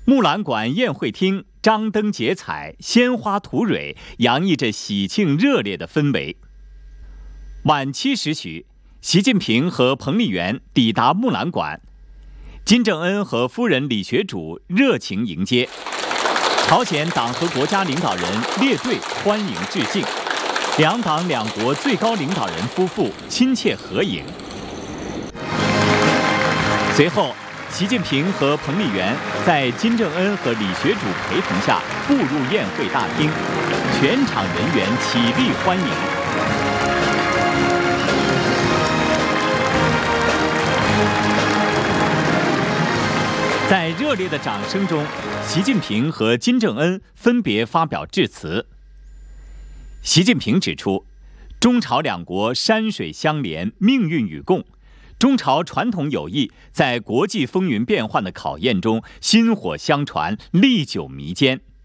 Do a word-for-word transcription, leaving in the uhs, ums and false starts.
木兰馆宴会厅张灯结彩，鲜花吐蕊，洋溢着喜庆热烈的氛围。晚七时许，习近平和彭丽媛抵达木兰馆，金正恩和夫人李学主热情迎接，朝鲜党和国家领导人列队欢迎致敬，两党两国最高领导人夫妇亲切合影。随后，习近平和彭丽媛在金正恩和李学主陪同下步入宴会大厅，全场人员起立欢迎。在热烈的掌声中，习近平和金正恩分别发表致辞。习近平指出，中朝两国山水相连，命运与共。中朝传统友谊在国际风云变幻的考验中薪火相传，历久弥坚。